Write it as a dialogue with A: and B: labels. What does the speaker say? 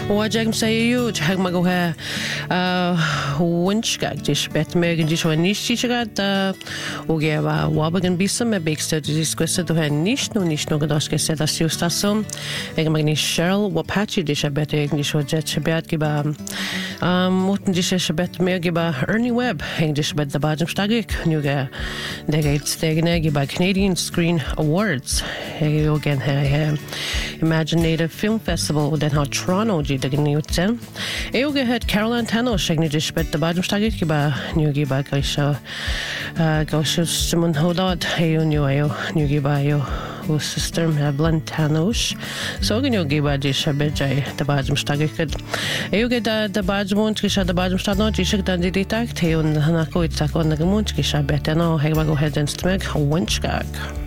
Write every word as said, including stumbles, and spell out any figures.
A: Wajag sayo jag magoha winchgag dish bet megan dish wa nish tishagad ogeva wabagan bisam me bekster dish questa do nish no nish no gadosh ke seda siustasum eg magni Cheryl wapachi dish bet eg dish wa jet shabet giba muten dish shabet mer giba Ernie Webb eg dish bet the bajam stagik nuga degait stegne giba Canadian Screen Awards eg again Imaginative Film Festival den har Toronto G dagen utsen. Jag had Caroline Tano shagni dish bet the bajam stagit giba nugi ba gaisha gaisha simon hodad ayo new ayo nugi ba ayo o sister Evelyn Tanosh so gnu giba dish bet jay the bajam stagit kad ayo get the bajam wont gisha the bajam stad no dish dan di detakt ayo na ko itsak on the wont gisha bet no hega go head and stomach winchgag